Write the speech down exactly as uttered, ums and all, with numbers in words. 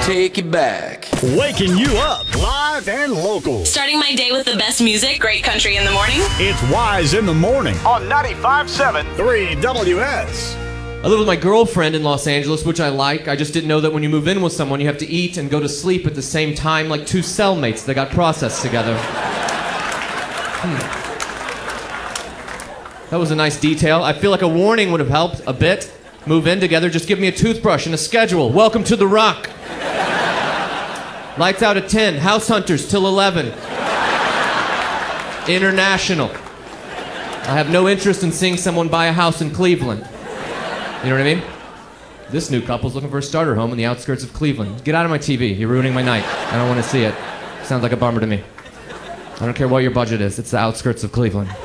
take it back. Waking you up live and local. Starting my day with the best music, great country in the morning. It's Wise in the Morning on ninety-five point seven three W S. I live with my girlfriend in Los Angeles, which I like. I just didn't know that when you move in with someone, you have to eat and go to sleep at the same time, like two cellmates that got processed together. Hmm. That was a nice detail. I feel like a warning would have helped a bit. Move in together, just give me a toothbrush and a schedule. Welcome to the Rock. Lights out at ten, House Hunters till eleven. International. I have no interest in seeing someone buy a house in Cleveland. You know what I mean? This new couple's looking for a starter home in the outskirts of Cleveland. Get out of my T V, you're ruining my night. I don't want to see it. Sounds like a bummer to me. I don't care what your budget is, it's the outskirts of Cleveland.